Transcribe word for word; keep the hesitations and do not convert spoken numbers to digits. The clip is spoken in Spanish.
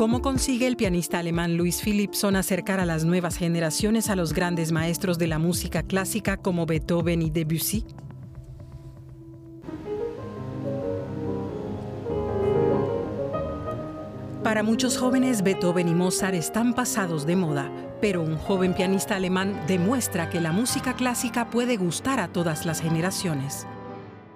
¿Cómo consigue el pianista alemán Louis Philippson acercar a las nuevas generaciones a los grandes maestros de la música clásica como Beethoven y Debussy? Para muchos jóvenes, Beethoven y Mozart están pasados de moda, pero un joven pianista alemán demuestra que la música clásica puede gustar a todas las generaciones.